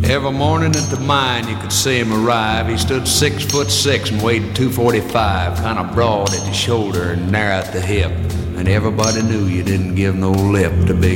Every morning at the mine you could see him arrive. He stood 6'6" and weighed 245, kind of broad at the shoulder and narrow at the hip. And everybody knew you didn't give no lip to Big